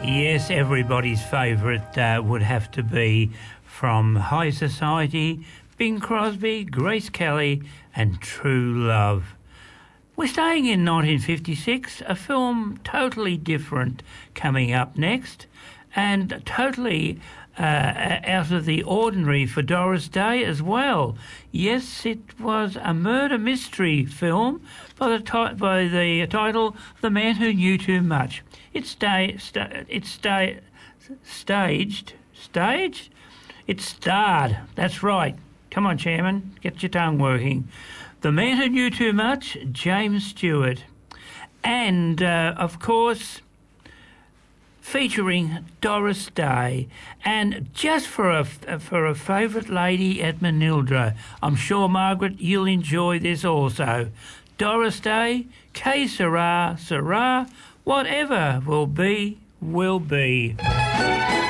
Yes, everybody's favourite would have to be from High Society, Bing Crosby, Grace Kelly and True Love. We're staying in 1956, a film totally different coming up next and totally out of the ordinary for Doris Day as well. Yes, it was a murder mystery film by the title The Man Who Knew Too Much. It's starred. That's right. Come on, Chairman, get your tongue working. The Man Who Knew Too Much, James Stewart, and of course, featuring Doris Day, and just for a favourite lady at Manildra. I'm sure, Margaret, you'll enjoy this also. Doris Day, que sera, sera, whatever will be, will be.